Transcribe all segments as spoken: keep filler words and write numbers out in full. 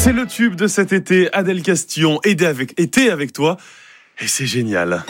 C'est le tube de cet été. Adèle Castillon était avec, était avec toi. Et c'est génial.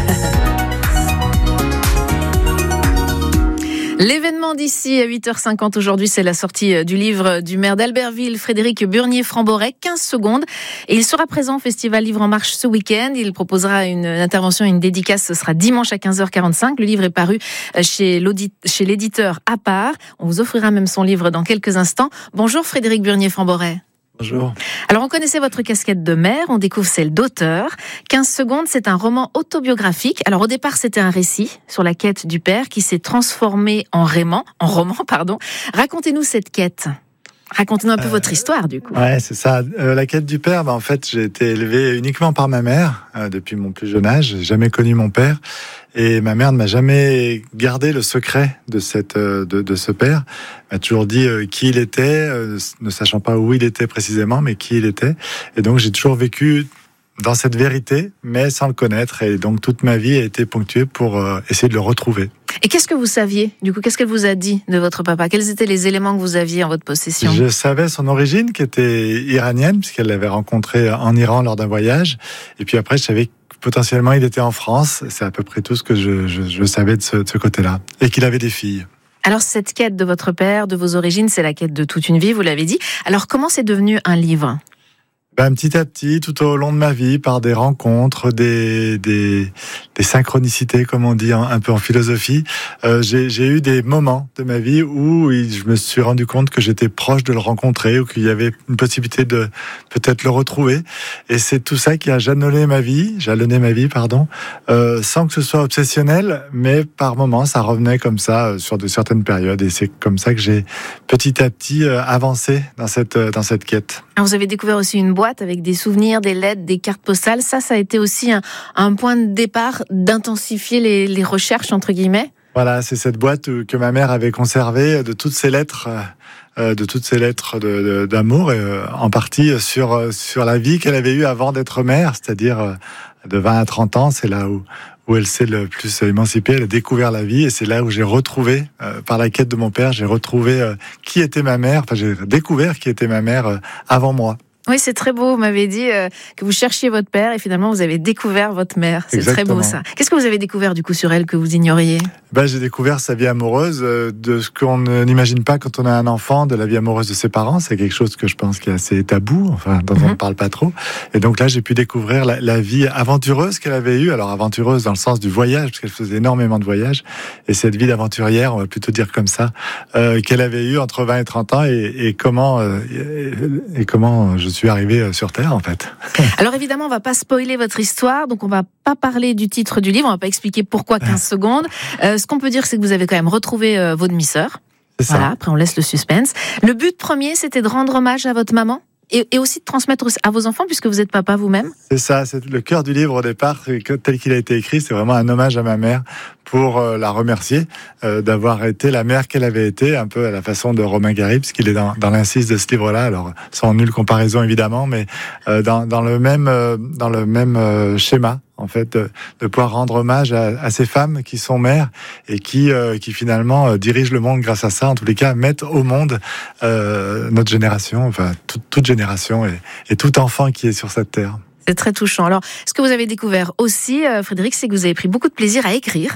L'événement d'ici à huit heures cinquante aujourd'hui, c'est la sortie du livre du maire d'Albertville, Frédéric Burnier-Framboret, quinze secondes. Et il sera présent au Festival Livre en Marche ce week-end. Il proposera une intervention, une dédicace. Ce sera dimanche à quinze heures quarante-cinq. Le livre est paru chez, chez l'éditeur À Part. On vous offrira même son livre dans quelques instants. Bonjour Frédéric Burnier-Framboret. Bonjour. Alors on connaissait votre casquette de maire, on découvre celle d'auteur. quinze secondes, c'est un roman autobiographique. Alors au départ, c'était un récit sur la quête du père qui s'est transformé en roman, en roman, pardon. Racontez-nous cette quête. Racontez-nous un peu euh, votre histoire, du coup. Ouais, c'est ça. Euh, la quête du père, bah, en fait, j'ai été élevé uniquement par ma mère euh, depuis mon plus jeune âge. J'ai jamais connu mon père. Et ma mère ne m'a jamais gardé le secret de cette de, de ce père. Elle m'a toujours dit euh, qui il était, euh, ne sachant pas où il était précisément, mais qui il était. Et donc j'ai toujours vécu dans cette vérité, mais sans le connaître. Et donc toute ma vie a été ponctuée pour euh, essayer de le retrouver. Et qu'est-ce que vous saviez, du coup, qu'est-ce qu'elle vous a dit de votre papa? Quels étaient les éléments que vous aviez en votre possession? Je savais son origine, qui était iranienne, puisqu'elle l'avait rencontré en Iran lors d'un voyage. Et puis après, je savais que potentiellement il était en France. C'est à peu près tout ce que je, je, je savais de ce, de ce côté-là. Et qu'il avait des filles. Alors cette quête de votre père, de vos origines, c'est la quête de toute une vie, vous l'avez dit. Alors comment c'est devenu un livre? Ben, petit à petit, tout au long de ma vie, par des rencontres, des, des, des synchronicités, comme on dit un peu en philosophie, euh, j'ai, j'ai eu des moments de ma vie où je me suis rendu compte que j'étais proche de le rencontrer ou qu'il y avait une possibilité de peut-être le retrouver. Et c'est tout ça qui a jalonné ma vie, jalonné ma vie, pardon, euh, sans que ce soit obsessionnel, mais par moments, ça revenait comme ça sur de certaines périodes. Et c'est comme ça que j'ai petit à petit avancé dans cette, dans cette quête. Alors vous avez découvert aussi une boîte avec des souvenirs, des lettres, des cartes postales. Ça, ça a été aussi un, un point de départ d'intensifier les, les recherches, entre guillemets. Voilà, c'est cette boîte que ma mère avait conservée de toutes ces lettres, euh, de toutes ces lettres de, de, d'amour, euh, en partie sur sur la vie qu'elle avait eue avant d'être mère, c'est-à-dire euh, de vingt à trente ans. C'est là où où elle s'est le plus émancipée, elle a découvert la vie, et c'est là où j'ai retrouvé, euh, par la quête de mon père, j'ai retrouvé euh, qui était ma mère. Enfin, j'ai découvert qui était ma mère euh, avant moi. Oui, c'est très beau. Vous m'avez dit euh, que vous cherchiez votre père et finalement vous avez découvert votre mère. C'est Exactement. Très beau ça. Qu'est-ce que vous avez découvert du coup sur elle que vous ignoriez? Ben, j'ai découvert sa vie amoureuse, euh, de ce qu'on n'imagine pas quand on a un enfant, de la vie amoureuse de ses parents. C'est quelque chose que je pense qui est assez tabou, enfin dont mm-hmm. on ne parle pas trop. Et donc là, j'ai pu découvrir la, la vie aventureuse qu'elle avait eue. Alors aventureuse dans le sens du voyage, parce qu'elle faisait énormément de voyages. Et cette vie d'aventurière, on va plutôt dire comme ça, euh, qu'elle avait eue entre vingt et trente ans, et, et comment euh, et, et comment je suis arrivé sur Terre, en fait. Alors évidemment, on va pas spoiler votre histoire, donc on va pas parler du titre du livre, on va pas expliquer pourquoi quinze secondes. Euh, ce qu'on peut dire, c'est que vous avez quand même retrouvé euh, vos demi-sœurs. C'est ça. Voilà, après on laisse le suspense. Le but premier, c'était de rendre hommage à votre maman et, et aussi de transmettre à vos enfants, puisque vous êtes papa vous-même. C'est ça, c'est le cœur du livre au départ, tel qu'il a été écrit, c'est vraiment un hommage à ma mère pour euh, la remercier euh, d'avoir été la mère qu'elle avait été, un peu à la façon de Romain Gary, puisqu'il est dans, dans l'incise de ce livre-là, alors sans nulle comparaison évidemment, mais euh, dans, dans le même, euh, dans le même euh, schéma, en fait, de, de pouvoir rendre hommage à, à ces femmes qui sont mères et qui, euh, qui finalement euh, dirigent le monde grâce à ça, en tous les cas, mettent au monde euh, notre génération, enfin toute, toute génération et, et tout enfant qui est sur cette terre. C'est très touchant. Alors, ce que vous avez découvert aussi, euh, Frédéric, c'est que vous avez pris beaucoup de plaisir à écrire.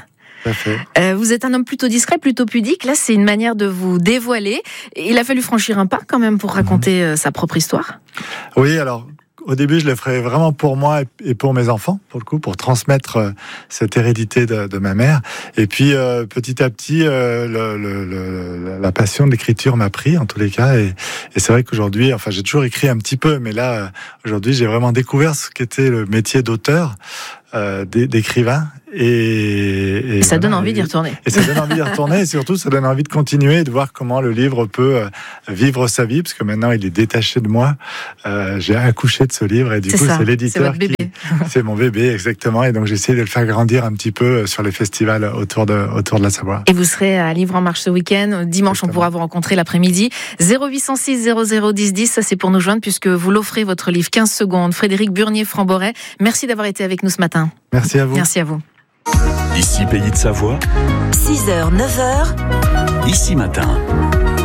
Euh, vous êtes un homme plutôt discret, plutôt pudique. Là, c'est une manière de vous dévoiler. Il a fallu franchir un pas quand même pour raconter euh, sa propre histoire. Oui, alors au début, je le ferais vraiment pour moi et pour mes enfants, pour le coup, pour transmettre euh, cette hérédité de, de ma mère. Et puis, euh, petit à petit, euh, le, le, le, la passion de l'écriture m'a pris, en tous les cas. Et, et c'est vrai qu'aujourd'hui, enfin, j'ai toujours écrit un petit peu, mais là, aujourd'hui, j'ai vraiment découvert ce qu'était le métier d'auteur, euh, d'écrivain. Et, et, et ça voilà, donne envie d'y retourner. Et ça donne envie d'y retourner, et surtout, ça donne envie de continuer et de voir comment le livre peut euh, vivre sa vie, parce que maintenant, il est détaché de moi. Euh, j'ai accouché de ce livre, et du c'est coup, ça, c'est l'éditeur c'est qui... C'est mon bébé, exactement. Et donc, j'essaie de le faire grandir un petit peu sur les festivals autour de, autour de la Savoie. Et vous serez à Livre en Marche ce week-end. Dimanche, exactement. On pourra vous rencontrer l'après-midi. zéro huit cent six zéro zéro dix dix, ça c'est pour nous joindre, puisque vous l'offrez, votre livre quinze secondes. Frédéric Burnier-Framboret, merci d'avoir été avec nous ce matin. Merci à vous. Merci à vous. Ici Pays de Savoie, six heures, neuf heures, Ici Matin.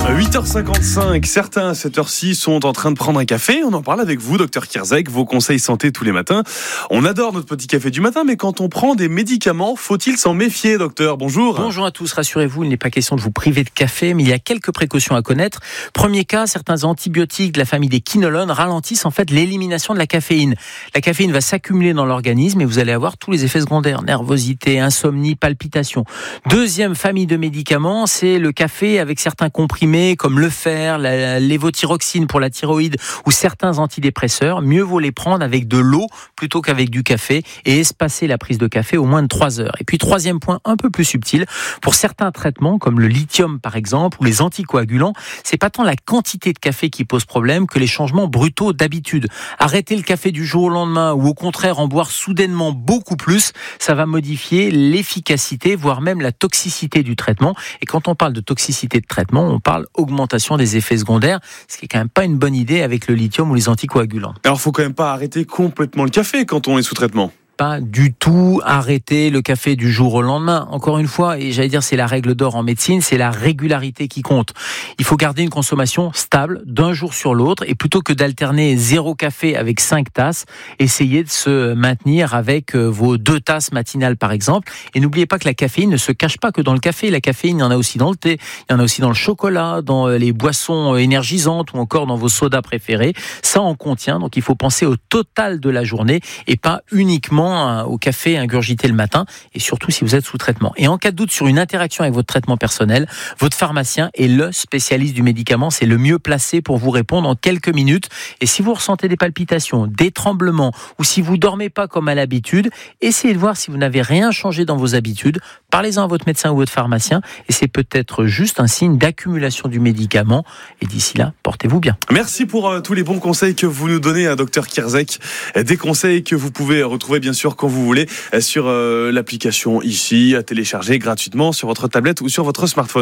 huit heures cinquante-cinq, certains à cette heure-ci sont en train de prendre un café. On en parle avec vous, docteur Kierzek, vos conseils santé tous les matins. On adore notre petit café du matin, mais quand on prend des médicaments, faut-il s'en méfier, docteur? Bonjour. Bonjour à tous, rassurez-vous, il n'est pas question de vous priver de café, mais il y a quelques précautions à connaître. Premier cas, certains antibiotiques de la famille des quinolones ralentissent en fait l'élimination de la caféine. La caféine va s'accumuler dans l'organisme et vous allez avoir tous les effets secondaires, nervosité, insomnie, palpitations. Deuxième famille de médicaments, c'est le café avec certains comprimés comme le fer, la lévothyroxine pour la thyroïde ou certains antidépresseurs. Mieux vaut les prendre avec de l'eau plutôt qu'avec du café et espacer la prise de café au moins de trois heures. Et puis troisième point un peu plus subtil, pour certains traitements comme le lithium par exemple ou les anticoagulants, c'est pas tant la quantité de café qui pose problème que les changements brutaux d'habitude. Arrêter le café du jour au lendemain ou au contraire en boire soudainement beaucoup plus, ça va modifier l'efficacité voire même la toxicité du traitement. Et quand on parle de toxicité de traitement, on parle augmentation des effets secondaires, ce qui est quand même pas une bonne idée avec le lithium ou les anticoagulants. Alors, faut quand même pas arrêter complètement le café quand on est sous traitement. Pas du tout arrêter le café du jour au lendemain. Encore une fois, et j'allais dire c'est la règle d'or en médecine, c'est la régularité qui compte. Il faut garder une consommation stable d'un jour sur l'autre et plutôt que d'alterner zéro café avec cinq tasses, essayez de se maintenir avec vos deux tasses matinales par exemple. Et n'oubliez pas que la caféine ne se cache pas que dans le café. La caféine, il y en a aussi dans le thé, il y en a aussi dans le chocolat, dans les boissons énergisantes ou encore dans vos sodas préférés. Ça en contient, donc il faut penser au total de la journée et pas uniquement au café ingurgité le matin et surtout si vous êtes sous traitement. Et en cas de doute sur une interaction avec votre traitement personnel, votre pharmacien est le spécialiste du médicament, c'est le mieux placé pour vous répondre en quelques minutes. Et si vous ressentez des palpitations, des tremblements ou si vous dormez pas comme à l'habitude, essayez de voir si vous n'avez rien changé dans vos habitudes. Parlez-en à votre médecin ou votre pharmacien et c'est peut-être juste un signe d'accumulation du médicament. Et d'ici là, portez-vous bien. Merci pour euh, tous les bons conseils que vous nous donnez, à docteur Kierzek. Des conseils que vous pouvez retrouver bien sûr quand vous voulez sur euh, l'application ici, à télécharger gratuitement sur votre tablette ou sur votre smartphone.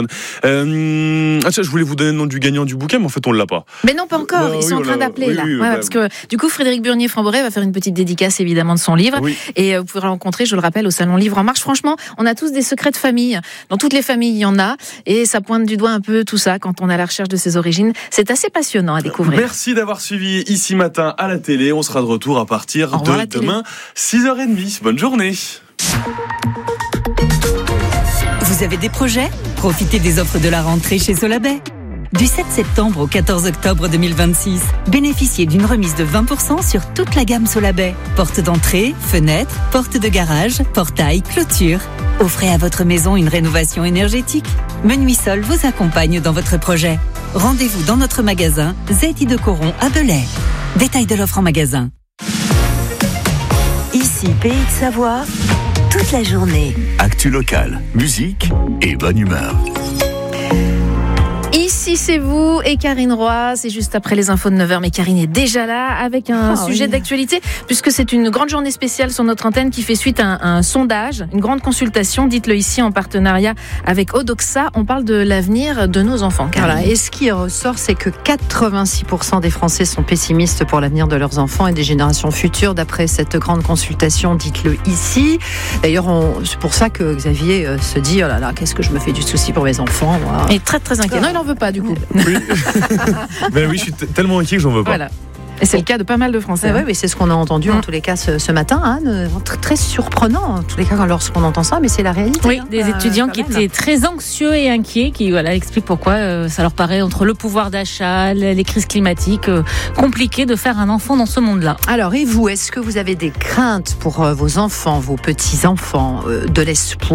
Euh, ah, je voulais vous donner le nom du gagnant du bouquin, mais en fait on ne l'a pas. Mais non, pas encore. Ils oui, sont voilà. en train d'appeler oui, là. oui, ouais, bah, parce que du coup, Frédéric Burnier-Framboret va faire une petite dédicace évidemment de son livre. Oui. Et euh, vous pourrez le rencontrer, je le rappelle, au Salon Livre en Marche. Franchement, on a tous des secrets de famille. Dans toutes les familles, il y en a. Et ça pointe du doigt un peu tout ça quand on est à la recherche de ses origines. C'est assez passionnant à découvrir. Merci d'avoir suivi Ici Matin à la télé. On sera de retour à partir Au revoir, de demain, six heures trente. Bonne journée. Vous avez des projets ? Profitez des offres de la rentrée chez Solabay. Du sept septembre au quatorze octobre deux mille vingt-six, bénéficiez d'une remise de vingt pour cent sur toute la gamme Solabay. Porte d'entrée, fenêtres, porte de garage, portail, clôture. Offrez à votre maison une rénovation énergétique. Menuisol vous accompagne dans votre projet. Rendez-vous dans notre magasin Z I de Coron à Belay. Détail de l'offre en magasin. Ici, Pays de Savoie, toute la journée. Actu locale, musique et bonne humeur. Ici, c'est vous et Karine Roy. C'est juste après les infos de neuf heures. Mais Karine est déjà là avec un oh, sujet oui. d'actualité, puisque c'est une grande journée spéciale sur notre antenne qui fait suite à un, un sondage, une grande consultation, dites-le ici, en partenariat avec Odoxa. On parle de l'avenir de nos enfants. Karine. Voilà. Et ce qui ressort, c'est que quatre-vingt-six pour cent des Français sont pessimistes pour l'avenir de leurs enfants et des générations futures, d'après cette grande consultation, dites-le ici. D'ailleurs, on, c'est pour ça que Xavier euh, se dit, oh là là, qu'est-ce que je me fais du souci pour mes enfants, moi. Et très très inquiet. Non, il n'en veut pas du coup. Oui. Ben oui, je suis t- tellement inquiet que j'en veux pas. Voilà. Et c'est le cas de pas mal de Français. Oui, mais c'est ce qu'on a entendu mmh. en tous les cas ce, ce matin. Hein, très, très surprenant en tous les cas lorsqu'on entend ça, mais c'est la réalité. Oui, hein, des euh, étudiants qui étaient très anxieux et inquiets, qui voilà, expliquent pourquoi euh, ça leur paraît, entre le pouvoir d'achat, les crises climatiques, euh, compliqué de faire un enfant dans ce monde-là. Alors, et vous, est-ce que vous avez des craintes pour euh, vos enfants, vos petits-enfants, euh, de l'espoir ?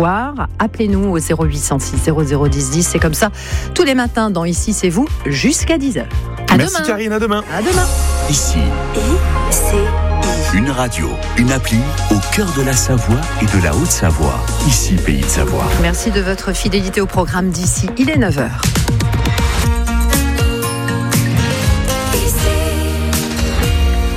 Appelez-nous au zéro huit cent six zéro zéro dix dix. C'est comme ça tous les matins dans Ici, c'est vous, jusqu'à dix heures. À Merci demain. Karine, à demain. À demain. Ici, Et c'est une radio, une appli au cœur de la Savoie et de la Haute-Savoie. Ici, Pays de Savoie. Merci de votre fidélité au programme d'Ici. Il est neuf heures. Ici,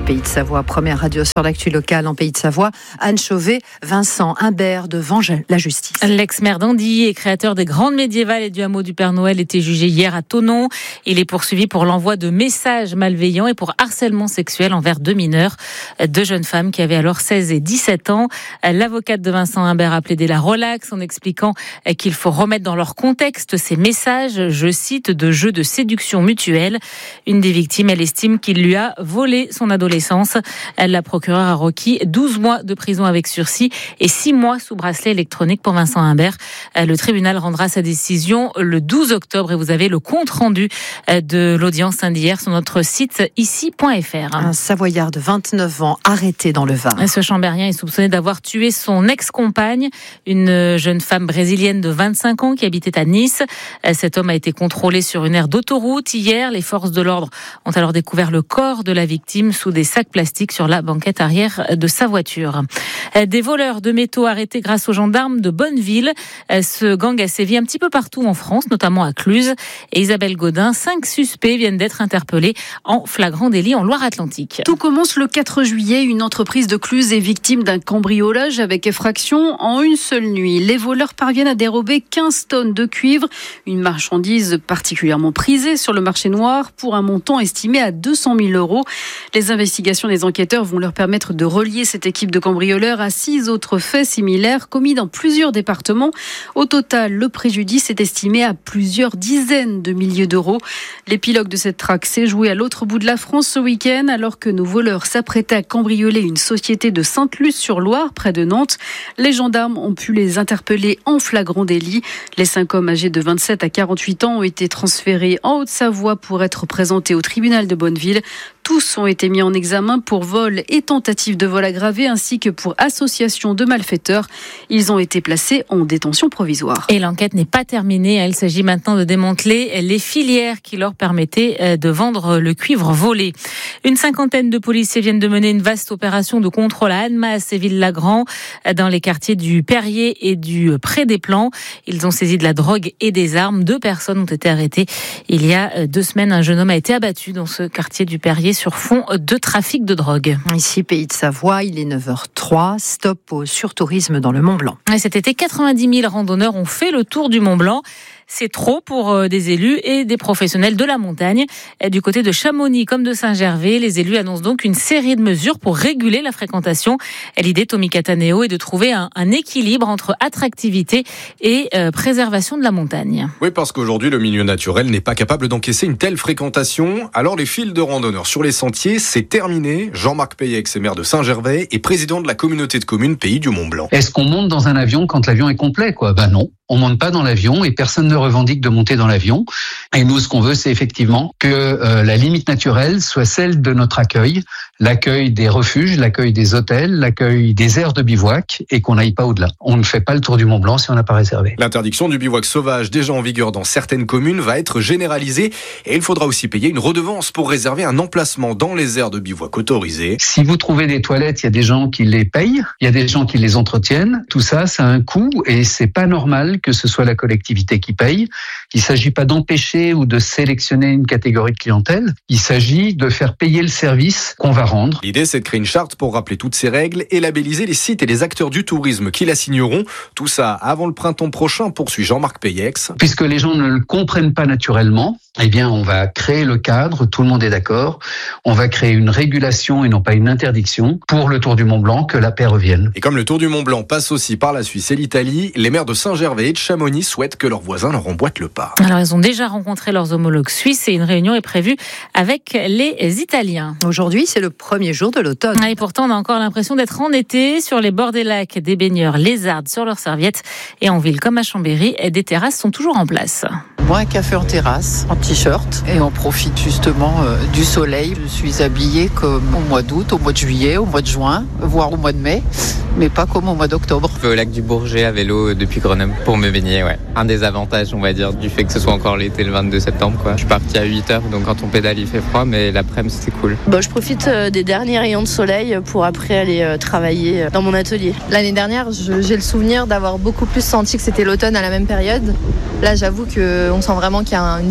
Pays de Savoie, première radio sur l'actu locale en Pays de Savoie. Anne Chauvet, Vincent Imbert devant la justice. L'ex-maire d'Andy et créateur des Grandes Médiévales et du hameau du Père Noël était jugé hier à Thonon. Il est poursuivi pour l'envoi de messages malveillants et pour harcèlement sexuel envers deux mineurs, deux jeunes femmes qui avaient alors seize et dix-sept ans. L'avocate de Vincent Imbert a plaidé la relaxe en expliquant qu'il faut remettre dans leur contexte ces messages, je cite, de jeux de séduction mutuelle. Une des victimes, elle estime qu'il lui a volé son adolescence. La procureure a requis douze mois de prison avec sursis et six mois sous bracelet électronique pour Vincent Imbert. Le tribunal rendra sa décision le douze octobre et vous avez le compte rendu de l'audience d'hier sur notre site ici point f r. Un Savoyard de vingt-neuf ans arrêté dans le Var. Ce Chambérien est soupçonné d'avoir tué son ex-compagne, une jeune femme brésilienne de vingt-cinq ans qui habitait à Nice. Cet homme a été contrôlé sur une aire d'autoroute. Hier, les forces de l'ordre ont alors découvert le corps de la victime sous des sacs plastiques sur la banquette arrière de sa voiture. Des voleurs de métaux arrêtés grâce aux gendarmes de Bonneville. Ce gang a sévi un petit peu partout en France, notamment à Cluse. Et Isabelle Godin, cinq suspects viennent d'être interpellés en flagrant délit en Loire-Atlantique. Tout commence le quatre juillet. Une entreprise de Cluse est victime d'un cambriolage avec effraction en une seule nuit. Les voleurs parviennent à dérober quinze tonnes de cuivre, une marchandise particulièrement prisée sur le marché noir pour un montant estimé à deux cent mille euros. Les investigations des enquêteurs vont leur permettre de relier cette équipe de cambrioleurs à six autres faits similaires commis dans plusieurs départements. Au total, le préjudice est estimé à plusieurs dizaines de milliers d'euros. L'épilogue de cette traque s'est joué à l'autre bout de la France ce week-end, alors que nos voleurs s'apprêtaient à cambrioler une société de Sainte-Luce-sur-Loire, près de Nantes. Les gendarmes ont pu les interpeller en flagrant délit. Les cinq hommes âgés de vingt-sept à quarante-huit ans ont été transférés en Haute-Savoie pour être présentés au tribunal de Bonneville. Tous ont été mis en examen pour vol et tentative de vol aggravé ainsi que pour association de malfaiteurs. Ils ont été placés en détention provisoire. Et l'enquête n'est pas terminée. Il s'agit maintenant de démanteler les filières qui leur permettaient de vendre le cuivre volé. Une cinquantaine de policiers viennent de mener une vaste opération de contrôle à Annemasse et Ville-Lagrand dans les quartiers du Perrier et du Pré des Plans. Ils ont saisi de la drogue et des armes. Deux personnes ont été arrêtées. Il y a deux semaines, un jeune homme a été abattu dans ce quartier du Perrier sur fond de trafic de drogue. Ici, Pays de Savoie, il est neuf heures trois. Stop au surtourisme dans le Mont Blanc. Et cet été, quatre-vingt-dix mille randonneurs ont fait le tour du Mont Blanc. C'est trop pour des élus et des professionnels de la montagne. Et du côté de Chamonix comme de Saint-Gervais, les élus annoncent donc une série de mesures pour réguler la fréquentation. Et l'idée, Tommy Cataneo, est de trouver un, un équilibre entre attractivité et euh, préservation de la montagne. Oui, parce qu'aujourd'hui, le milieu naturel n'est pas capable d'encaisser une telle fréquentation. Alors, les files de randonneurs sur les sentiers, c'est terminé. Jean-Marc Payex est maire de Saint-Gervais et président de la communauté de communes Pays du Mont-Blanc. Est-ce qu'on monte dans un avion quand l'avion est complet, quoi ? Ben non. On monte pas dans l'avion et personne ne revendique de monter dans l'avion. Et nous, ce qu'on veut, c'est effectivement que euh, la limite naturelle soit celle de notre accueil, l'accueil des refuges, l'accueil des hôtels, l'accueil des aires de bivouac et qu'on n'aille pas au-delà. On ne fait pas le tour du Mont-Blanc si on n'a pas réservé. L'interdiction du bivouac sauvage, déjà en vigueur dans certaines communes, va être généralisée et il faudra aussi payer une redevance pour réserver un emplacement dans les aires de bivouac autorisées. Si vous trouvez des toilettes, il y a des gens qui les payent, il y a des gens qui les entretiennent. Tout ça, ça a un coût et c'est pas normal que ce soit la collectivité qui paye. Il ne s'agit pas d'empêcher ou de sélectionner une catégorie de clientèle. Il s'agit de faire payer le service qu'on va rendre. L'idée, c'est de créer une charte pour rappeler toutes ces règles et labelliser les sites et les acteurs du tourisme qui la signeront. Tout ça avant le printemps prochain, poursuit Jean-Marc Payex. Puisque les gens ne le comprennent pas naturellement, eh bien, on va créer le cadre, tout le monde est d'accord. On va créer une régulation et non pas une interdiction pour le Tour du Mont-Blanc, que la paix revienne. Et comme le Tour du Mont-Blanc passe aussi par la Suisse et l'Italie, les maires de Saint-Gervais et de Chamonix souhaitent que leurs voisins leur emboîtent le pas. Alors, ils ont déjà rencontré leurs homologues suisses et une réunion est prévue avec les Italiens. Aujourd'hui, c'est le premier jour de l'automne. Et pourtant, on a encore l'impression d'être en été. Sur les bords des lacs, des baigneurs lézardent sur leurs serviettes. Et en ville comme à Chambéry, des terrasses sont toujours en place. Bois un café en terrasse, en t-shirt, et on profite justement euh, du soleil. Je suis habillée comme au mois d'août, au mois de juillet, au mois de juin, voire au mois de mai, mais pas comme au mois d'octobre. Je vais au lac du Bourget à vélo depuis Grenoble pour me baigner, ouais. Un des avantages, on va dire, du fait que ce soit encore l'été le vingt-deux septembre, quoi. Je suis parti à huit heures, donc quand on pédale, il fait froid, mais l'après-midi, c'est cool. Bon, je profite euh, des derniers rayons de soleil pour après aller euh, travailler euh, dans mon atelier. L'année dernière, je, j'ai le souvenir d'avoir beaucoup plus senti que c'était l'automne à la même période. Là, j'avoue qu'on sent vraiment qu'il y a une différence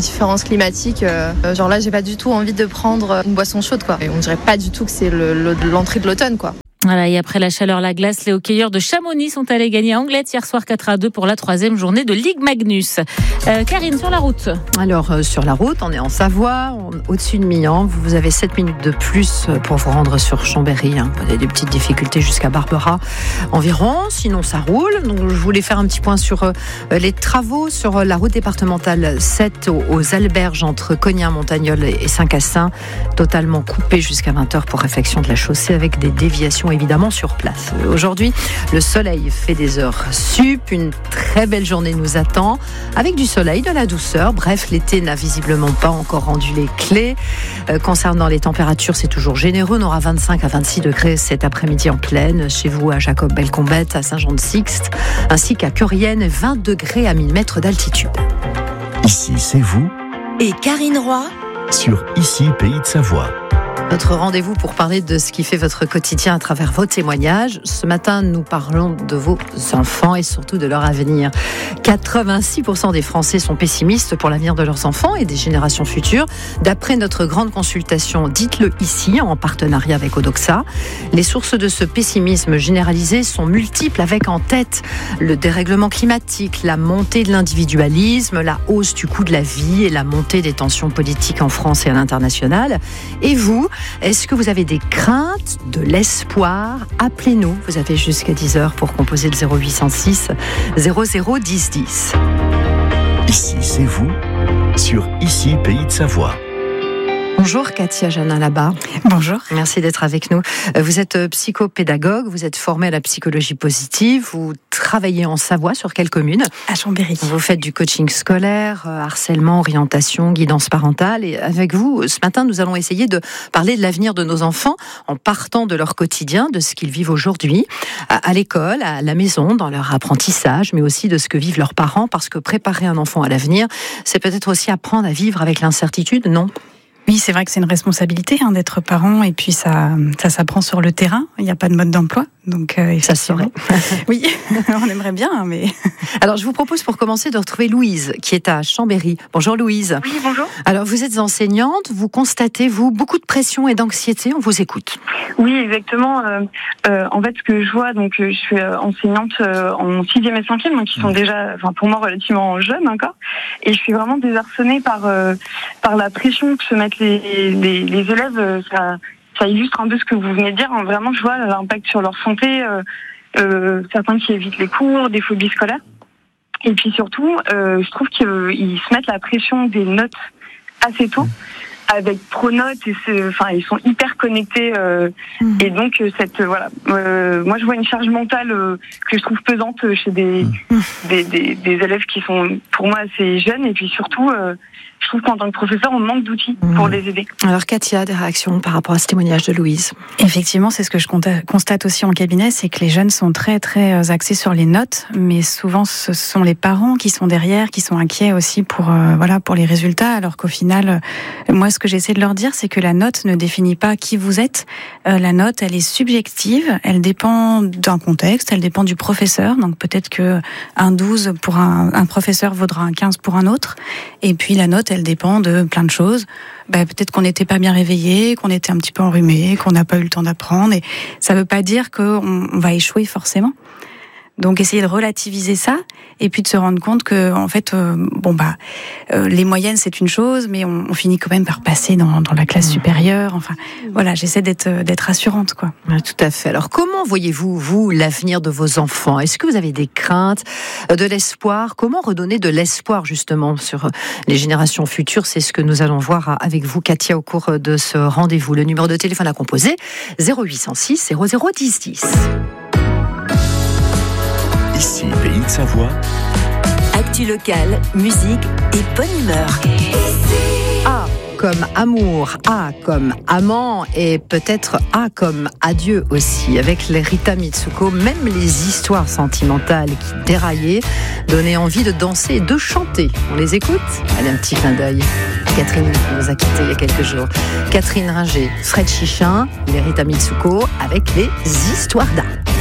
réchauffance climatique. Euh, genre là, j'ai pas du tout envie de prendre une boisson chaude, quoi. Et on dirait pas du tout que c'est le, le, l'entrée de l'automne, quoi. Voilà, et après la chaleur, la glace, les hockeyeurs de Chamonix sont allés gagner à Anglet hier soir quatre à deux pour la troisième journée de Ligue Magnus. Euh, Karine, sur la route. Alors, euh, sur la route, on est en Savoie, on, au-dessus de Millan. Vous avez sept minutes de plus pour vous rendre sur Chambéry. Hein. Vous avez des petites difficultés jusqu'à Barbera environ. Sinon, ça roule. Donc, je voulais faire un petit point sur euh, les travaux sur la route départementale sept aux, aux Alberges entre Cognin, Montagnol et Saint-Cassin. Totalement coupée jusqu'à vingt heures pour réflexion de la chaussée avec des déviations évidemment sur place. Aujourd'hui, le soleil fait des heures sup, une très belle journée nous attend, avec du soleil, de la douceur. Bref, l'été n'a visiblement pas encore rendu les clés. Euh, concernant les températures, c'est toujours généreux. On aura vingt-cinq à vingt-six degrés cet après-midi en plaine, chez vous à Jacob-Belcombette, à Saint-Jean-de-Sixte, ainsi qu'à Curienne, vingt degrés à mille mètres d'altitude. Ici, c'est vous. Et Karine Roy Sur Ici, Pays de Savoie. Notre rendez-vous pour parler de ce qui fait votre quotidien à travers vos témoignages. Ce matin, nous parlons de vos enfants et surtout de leur avenir. quatre-vingt-six pour cent des Français sont pessimistes pour l'avenir de leurs enfants et des générations futures. D'après notre grande consultation Dites-le ici, en partenariat avec Odoxa, les sources de ce pessimisme généralisé sont multiples, avec en tête le dérèglement climatique, la montée de l'individualisme, la hausse du coût de la vie et la montée des tensions politiques en France et à l'international. Et vous, est-ce que vous avez des craintes, de l'espoir? Appelez-nous. Vous avez jusqu'à dix heures pour composer le zéro huit cent six zéro zéro dix dix. Ici, c'est vous, sur Ici, Pays de Savoie. Bonjour Katia Janin là-bas. Bonjour. Merci d'être avec nous. Vous êtes psychopédagogue, vous êtes formée à la psychologie positive, vous travaillez en Savoie, sur quelle commune? À Chambéry. Vous faites du coaching scolaire, harcèlement, orientation, guidance parentale. Et avec vous, ce matin, nous allons essayer de parler de l'avenir de nos enfants en partant de leur quotidien, de ce qu'ils vivent aujourd'hui, à l'école, à la maison, dans leur apprentissage, mais aussi de ce que vivent leurs parents, parce que préparer un enfant à l'avenir, c'est peut-être aussi apprendre à vivre avec l'incertitude, non ? Oui, c'est vrai que c'est une responsabilité hein, d'être parent, et puis ça, ça s'apprend sur le terrain. Il n'y a pas de mode d'emploi, donc euh, ça serait. Oui, on aimerait bien, mais. Alors, je vous propose pour commencer de retrouver Louise, qui est à Chambéry. Bonjour Louise. Oui, bonjour. Alors, vous êtes enseignante, vous constatez vous beaucoup de pression et d'anxiété. On vous écoute. Oui, exactement. Euh, euh, en fait, ce que je vois, donc, je suis enseignante euh, en sixième et cinquième, donc qui sont déjà, enfin, pour moi, relativement jeunes encore, et je suis vraiment désarçonnée par euh, par la pression que se mettent Les, les, les élèves. Ça, ça illustre un peu ce que vous venez de dire. Vraiment, je vois l'impact sur leur santé, euh, euh, certains qui évitent les cours, des phobies scolaires. Et puis surtout, euh, je trouve qu'ils se mettent la pression des notes assez tôt, avec Pronote, et enfin, ils sont hyper connectés. Euh, mmh. Et donc, cette, euh, voilà, euh, moi, je vois une charge mentale euh, que je trouve pesante chez des, mmh. des, des, des élèves qui sont, pour moi, assez jeunes. Et puis surtout, euh, je trouve qu'en tant que professeur, on manque d'outils mmh. pour les aider. Alors, Katia, des réactions par rapport à ce témoignage de Louise? Effectivement, c'est ce que je constate aussi en cabinet, c'est que les jeunes sont très, très axés sur les notes, mais souvent, ce sont les parents qui sont derrière, qui sont inquiets aussi pour, euh, voilà, pour les résultats, alors qu'au final, euh, moi, ce que j'essaie de leur dire, c'est que la note ne définit pas qui vous êtes. Euh, la note, elle est subjective, elle dépend d'un contexte, elle dépend du professeur, donc peut-être que un douze pour un, un professeur vaudra un quinze pour un autre, et puis la note, elle dépend de plein de choses. Ben, peut-être qu'on n'était pas bien réveillé, qu'on était un petit peu enrhumé, qu'on n'a pas eu le temps d'apprendre. Et ça ne veut pas dire qu'on on va échouer forcément. Donc essayer de relativiser ça et puis de se rendre compte que en fait euh, bon bah euh, les moyennes c'est une chose, mais on, on finit quand même par passer dans, dans la classe supérieure. Enfin voilà, j'essaie d'être d'être rassurante quoi. Ouais, tout à fait. Alors comment voyez-vous vous l'avenir de vos enfants? Est-ce que vous avez des craintes, de l'espoir? Comment redonner de l'espoir justement sur les générations futures? C'est ce que nous allons voir avec vous Katia au cours de ce rendez-vous. Le numéro de téléphone à composer zéro huit cent six zéro zéro dix dix. Ici, Pays de Savoie. Actu locale, musique et bonne humeur. A comme amour, A comme amant et peut-être A comme adieu aussi. Avec les Rita Mitsuko, même les histoires sentimentales qui déraillaient donnaient envie de danser et de chanter. On les écoute? Allez, un petit clin d'œil. Catherine nous a quittés il y a quelques jours. Catherine Ringer, Fred Chichin, les Rita Mitsuko avec les histoires d'A.